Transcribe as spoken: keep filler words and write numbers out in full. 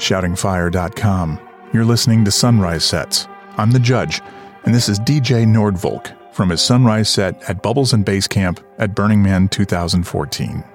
shouting fire dot com. You're listening to Sunrise Sets. I'm the Judge, and this is D J Nordvolk from his Sunrise set at Bubbles and Bass Camp at Burning Man two thousand fourteen.